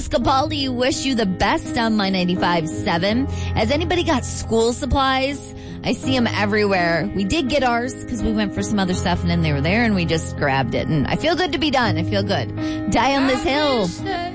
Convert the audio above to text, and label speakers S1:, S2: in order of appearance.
S1: Chris Capaldi, wish you the best on my 95.7. Has anybody got school supplies? I see them everywhere. We did get ours because we went for some other stuff and then they were there and we just grabbed it. And I feel good to be done. I feel good. Die on this hill.